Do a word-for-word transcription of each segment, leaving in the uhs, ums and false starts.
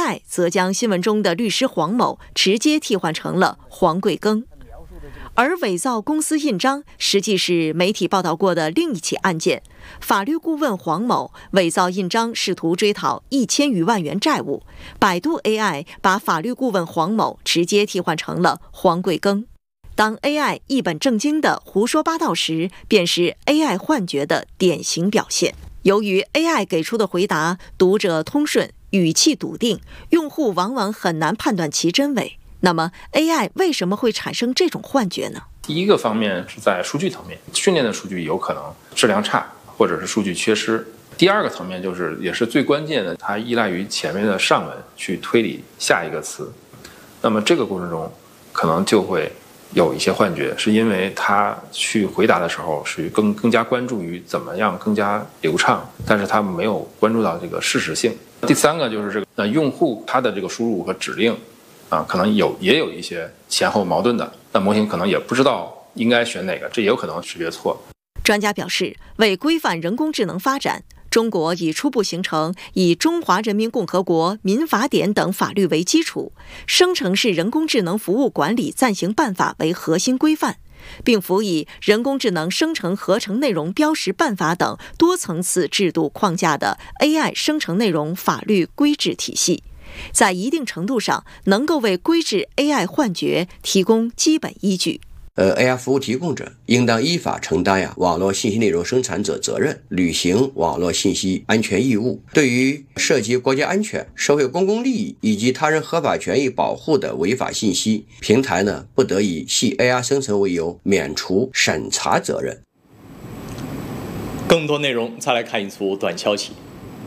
I 则将新闻中的律师黄某直接替换成了黄贵庚。而伪造公司印章实际是媒体报道过的另一起案件，法律顾问黄某伪造印章试图追讨一千余万元债务，百度 A I 把法律顾问黄某直接替换成了黄贵庚。当 A I 一本正经的胡说八道时，便是 A I 幻觉的典型表现。由于 A I 给出的回答读者通顺，语气笃定，用户往往很难判断其真伪。那么 A I 为什么会产生这种幻觉呢？ 第一个方面是在数据层面，训练的数据有可能质量差，或者是数据缺失。第二个层面就是也是最关键的，它依赖于前面的上文去推理下一个词。那么这个过程中可能就会有一些幻觉，是因为他去回答的时候属于更更加关注于怎么样更加流畅，但是他没有关注到这个事实性。第三个就是这个呃用户他的这个输入和指令啊，可能有也有一些前后矛盾的，那模型可能也不知道应该选哪个，这也有可能识别错。 专家表示，为规范人工智能发展，中国已初步形成以《中华人民共和国民法典》等法律为基础，生成式人工智能服务管理暂行办法为核心规范，并辅以人工智能生成合成内容标识办法等多层次制度框架的 A I 生成内容法律规制体系，在一定程度上能够为规制 A I 幻觉提供基本依据。 呃 ，A I 服务提供者应当依法承担呀网络信息内容生产者责任，履行网络信息安全义务。对于涉及国家安全、社会公共利益以及他人合法权益保护的违法信息，平台呢不得以系 A I 生成为由免除审查责任。 更多内容再来看一组短消息。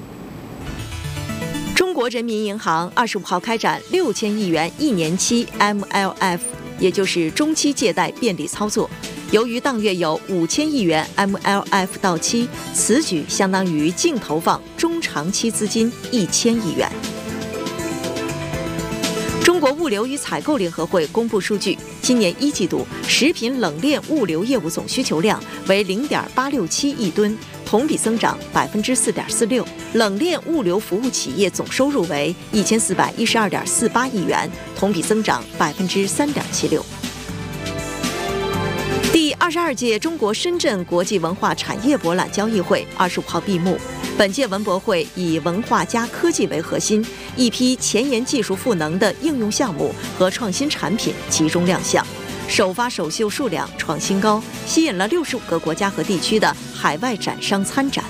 中国人民银行二十五号开展六千亿元一年期 M L F， 也就是中期借贷便利操作。由于当月有五千亿元 M L F 到期，此举相当于净投放中长期资金一千亿元。中国物流与采购联合会公布数据，今年一季度食品冷链物流业务总需求量为 零点八六七亿吨，同比增长 百分之四点四六。冷链物流服务企业总收入为一千四百一十二点四八亿元，同比增长 百分之三点七六。第二十二届中国深圳国际文化产业博览交易会二十五号闭幕。本届文博会以文化加科技为核心，一批前沿技术赋能的应用项目和创新产品集中亮相，首发首秀数量创新高，吸引了六十五个国家和地区的海外展商参展。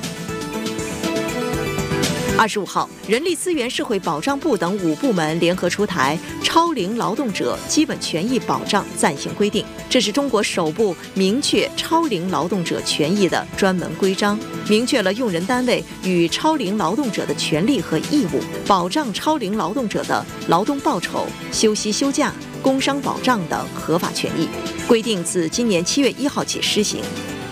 二十五号，人力资源社会保障部等五部门联合出台《超龄劳动者基本权益保障暂行规定》，这是中国首部明确超龄劳动者权益的专门规章，明确了用人单位与超龄劳动者的权利和义务，保障超龄劳动者的劳动报酬、休息休假、工伤保障等合法权益。规定自今年七月一号起施行。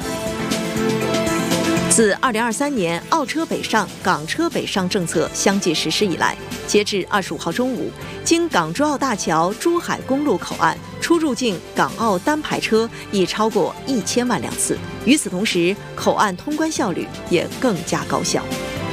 自二零二三年澳车北上、港车北上政策相继实施以来，截至二十五号中午，经港珠澳大桥珠海公路口岸出入境港澳单排车已超过一千万辆次。与此同时，口岸通关效率也更加高效。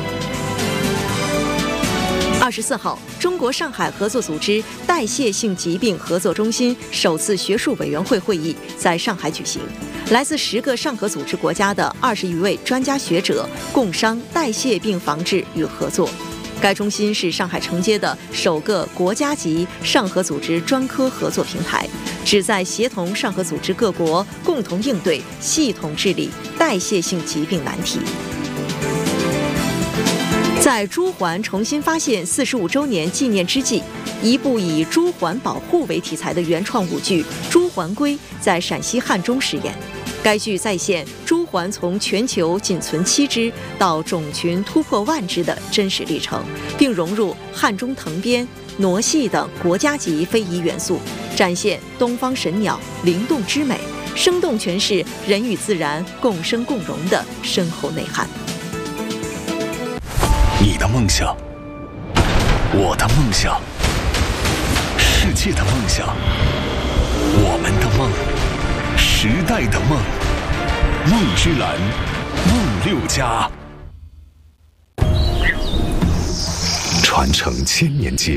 二十四号，中国上海合作组织代谢性疾病合作中心首次学术委员会会议在上海举行，来自十个上合组织国家的二十余位专家学者共商代谢病防治与合作。该中心是上海承接的首个国家级上合组织专科合作平台，旨在协同上合组织各国共同应对系统治理代谢性疾病难题。在朱鹮重新发现四十五周年纪念之际，一部以朱鹮保护为题材的原创舞剧《朱鹮归》在陕西汉中实演。该剧再现朱鹮从全球仅存七只到种群突破万只的真实历程，并融入汉中藤编、傩戏等国家级非遗元素，展现东方神鸟灵动之美，生动诠释人与自然共生共荣的深厚内涵。 你的梦想，我的梦想，世界的梦想，我们的梦，时代的梦，梦之蓝，梦六家，传承千年基